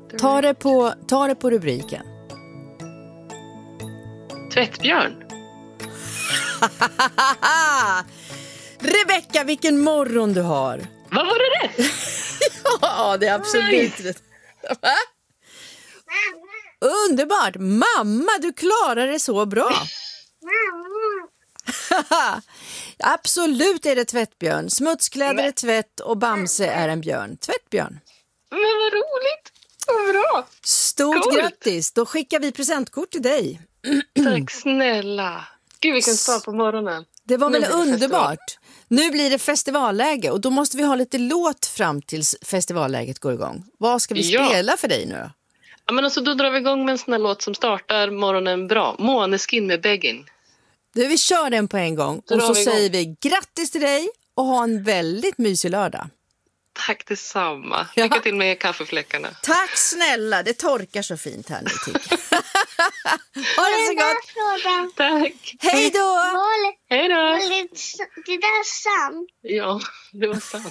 Ta det på rubriken. Tvättbjörn. Rebecka, vilken morgon du har. Vad var det rätt? Ja, det är absolut rätt. Va? Underbart. Mamma, du klarar det så bra. Absolut är det tvättbjörn. Smutskläder är tvätt och Bamse är en björn. Tvättbjörn. Men vad roligt. Vad bra. Stort Coolt. grattis. Då skickar vi presentkort till dig. Tack snälla. Gud, vilken start på morgonen. Det var väl Nu blir det underbart. Nu blir det festivalläge och då måste vi ha lite låt fram tills festivalläget går igång. Vad ska vi spela för dig nu? Ja, men alltså, då drar vi igång med en sån här låt som startar morgonen bra. Måneskin med Begging. Vi kör den på en gång och så säger vi grattis till dig och ha en väldigt mysig lördag. Tack detsamma. Lycka till med kaffefläckarna. Tack snälla, det torkar så fint här nu tycker jag. Ha det så gott. Tack. Hej då. Hej då. Det där är sant. Ja, det var sant.